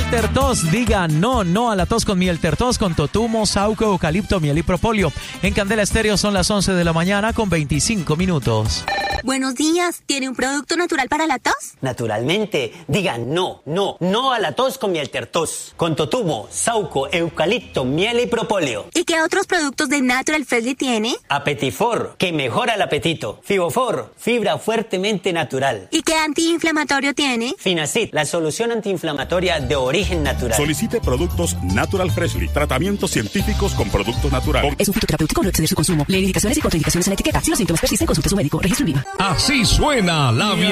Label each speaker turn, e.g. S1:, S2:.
S1: Tertos, diga no a la tos con miel Tertos, con totumo, sauco, eucalipto, miel y propóleo. En Candela Estéreo son las 11 de la mañana con 25 minutos.
S2: Buenos días, ¿tiene un producto natural para la tos?
S3: Naturalmente, diga no a la tos con miel Tertos, con totumo, sauco, eucalipto, miel y propóleo.
S2: ¿Y qué otros productos de Natural Freshly tiene?
S3: Apetifor, que mejora el apetito. Fibofor, fibra fuertemente natural.
S2: ¿Y qué antiinflamatorio tiene?
S3: Finacid, la solución antiinflamatoria de origen natural.
S4: Solicite productos Natural Freshly, tratamientos científicos con productos naturales.
S5: Es un fitoterapéutico, no exceder su consumo. Lee indicaciones y contraindicaciones en la etiqueta. Si los síntomas persisten, consulte a su médico. Registro en Viva.
S6: Así suena la